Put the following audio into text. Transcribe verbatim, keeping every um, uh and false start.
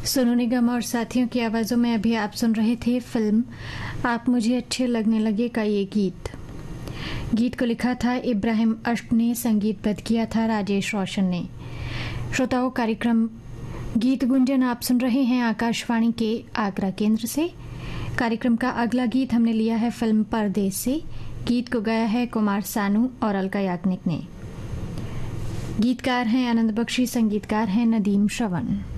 सोनू निगम और साथियों की आवाज़ों में अभी आप सुन रहे थे फिल्म आप मुझे अच्छे लगने लगे का ये गीत। गीत को लिखा था इब्राहिम अश्क ने, संगीतबद्ध किया था राजेश रोशन ने। श्रोताओं, कार्यक्रम गीत गुंजन आप सुन रहे हैं आकाशवाणी के आगरा केंद्र से। कार्यक्रम का अगला गीत हमने लिया है फिल्म परदेस से। गीत को गाया है कुमार सानू और अलका याग्निक ने। गीतकार हैं आनंद बख्शी, संगीतकार हैं नदीम श्रवण।